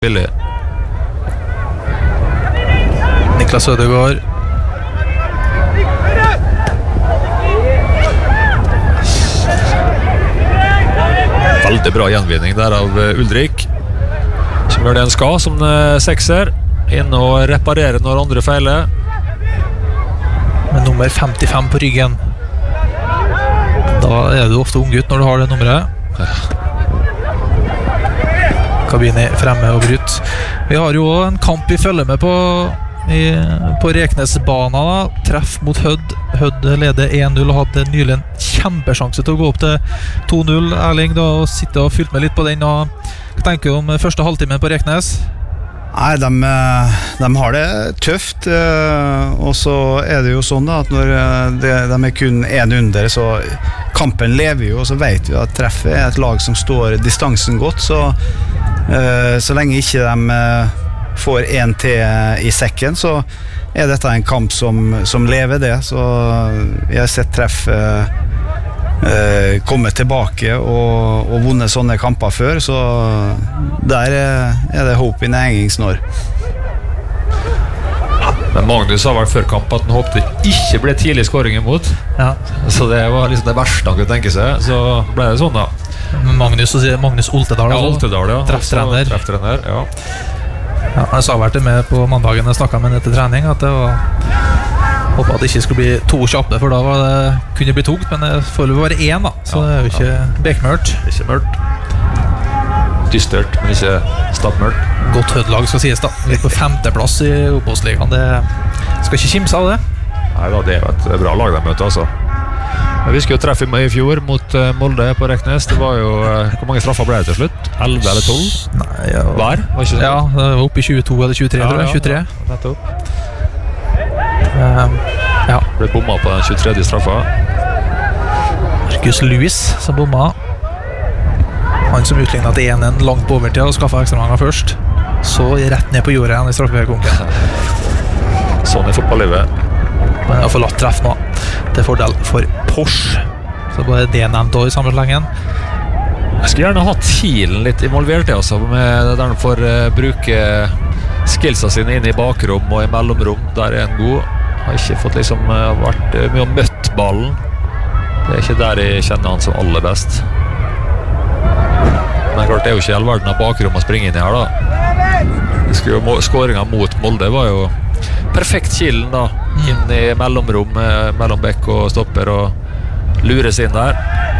billig. Niklas Ødegaard. Veldig bra gjenvinning der av Ulrik, som gjør det han skal som sekser, inn og reparere når andre feiler. Med nummer 55 på ryggen. Da er du ofte ung gutt når du har det nummeret. Kabini fremme og brytt. Vi har jo en kamp vi følger med på Reknesbana da. Treff mot Hødd. Hødd leder 1-0 og hadde nylig en kjempesjanse til å gå opp til 2-0. Erling, da sitter og fylt med litt på den. Og hva tenker du om første halvtime på Reknes? Nei, de har det tøft, og så er det jo sånn da, at når de er kun en under, så kampen lever jo, og så vet vi at Treffet er et lag som står distansen godt, så lenge ikke de får en til i sekken, så er dette en kamp som lever det, så jeg har sett Treff komme tilbake og vunnet sånne kamper før, så der er det håp i Nægingsnår. Men Magnus sa vel før kamp at han håpte det ikke ble tidlig skåring imot, så det var liksom det verste han kunne tenke seg, så ble det sånn da. Magnus Oltedal, Oltedal, ja. Trefftrener, ja. Jeg sa vært det med på mandagen jeg snakket med etter trening, at det var håper at det ikke skulle bli 2 kjappe, for da kunne det bli tungt, men det får jo være 1 da, så det er jo ikke bekmørkt. Ikke mørkt. Dystert, men ikke stappmørkt. Godt Hødd-lag skal sies da. Litt på 5. plass i Obos-ligaen. Det skal ikke kimse av det. Nei da, det er jo et bra lag de møter, altså. Men vi skulle jo treffe i fjor mot Molde på Reknes. Det var jo, hvor mange straffer ble det til slutt? 11 eller 12? Nei, ja. Hver? Var ikke sånn? Ja, det var oppe i 22 eller 23, tror jeg. 23. Nettopp. Ble bomma på den 23. straffa. Marcus Lewis som bomma. Han som utlignet til 1-1 langt på overtid og skaffet ekstra mange først. Så rett ned på jordet igjen i straffekonken. Sånn i fotballivet. Men jeg har forlatt treff nå. Det er fordel for Porsche. Så bare det nevnt også i sammenslengen. Jeg skulle gjerne hatt Kielen litt involvert i, altså, med der han får bruke skillsa sine inn i bakrom og i mellomrom. Der er en god. Har ikke fått liksom vært mye og møtt ballen. Det er ikke der jeg kjenner han som aller best. Men klart, det er jo ikke all verden av bakrom å springe inn i her da. Skåringen mot Molde var jo perfekt Kielen da. Inn i mellomrom mellom bekk og stopper og lures inn der.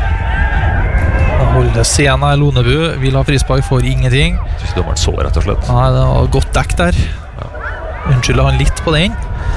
Holde scenen i Lonebu. Vil ha frispark, får ingenting. Jeg synes dommeren så rett og slett. Nei, det var godt dekk der. Unnskylder han litt på den.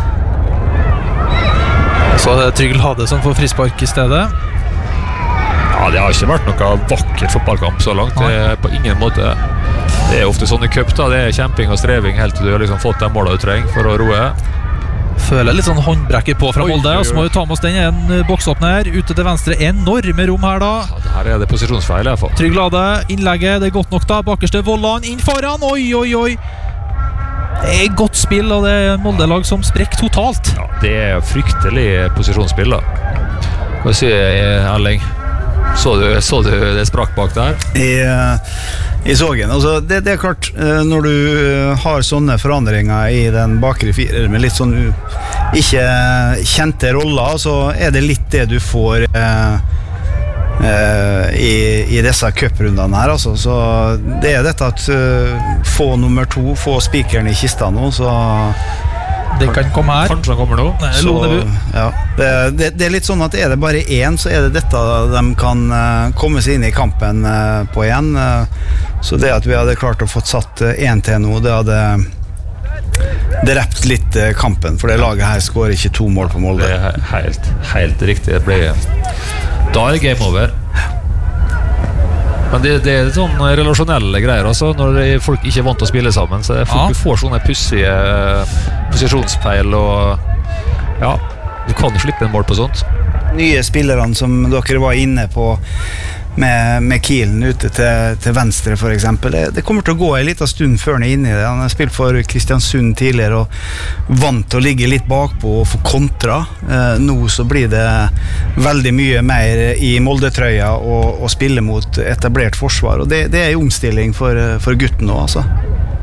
Så det er Trygg Lade som får frispark i stedet. Ja, det har ikke vært noe vakker fotballkamp så langt. Det er på ingen måte. Det er ofte sånn i cup da. Det er kjemping og streving helt til du har liksom fått den målet du trenger for å roe. Føler litt sånn håndbrekker på fra Molde. Og så må vi ta med oss den. En boksåpner ute til venstre. Enorme rom her da. Ja, her er det posisjonsfeil i hvert fall. Trygg Lade, innlegget, det er godt nok da. Bakerste Vollan inn foran. Oi. Det er godt spill, og det er Molde-lag som sprekker totalt. Ja, det er fryktelig posisjonsspill da. Hva sier Erling? Så du det sprakk bak der? I sågen, altså det er klart, når du har sånne forandringer i den bakre firer med litt sånn ikke kjente roller, så er det litt det du får i disse cuprundene her, altså. Så det er dette at få nummer 2, få spikeren i kista nå, så det kan komme her. Kanskje han kommer nå. Så, ja, det er litt sånn at er det bare én, så er det dette de kan komme seg inn i kampen på igjen. Så det at vi hadde klart å få satt 1 til nå, det hadde drept litt kampen, for det laget her skårer ikke 2 mål på Molde. Det er helt riktig. Da er det game over. Men det er sånn relasjonelle greier også, når folk ikke er vant til å spille sammen, så du får sånne pussige posisjonspeil, og ja, du kan jo slippe en mål på sånt. Nye spillerne som dere var inne på med Kielen ute til venstre for eksempel, det kommer til å gå en liten stund før han er inne i det. Han har spilt for Kristiansund tidligere og vant til å ligge litt bakpå og få kontra. Nå så blir det veldig mye mer i Molde-trøya og spille mot etablert forsvar, og det er en omstilling for gutten nå, altså.